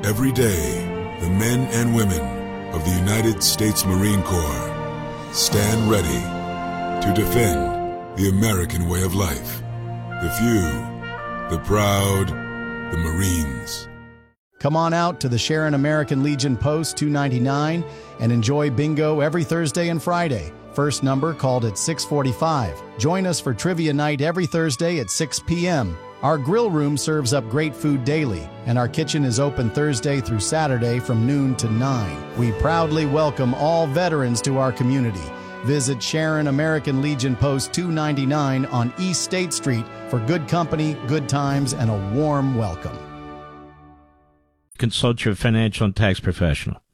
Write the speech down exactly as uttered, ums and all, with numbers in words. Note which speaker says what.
Speaker 1: Every day, the men and women of the United States Marine Corps stand ready to defend the American way of life. The few, the proud, the Marines.
Speaker 2: Come on out to the Sharon American Legion Post two ninety-nine and enjoy bingo every Thursday and Friday. First number called at six forty-five. Join us for trivia night every Thursday at six p.m. Our grill room serves up great food daily, and our kitchen is open Thursday through Saturday from noon to nine. We proudly welcome all veterans to our community. Visit Sharon American Legion Post two ninety-nine on East State Street for good company, good times, and a warm welcome.
Speaker 3: Consult your financial and tax professional.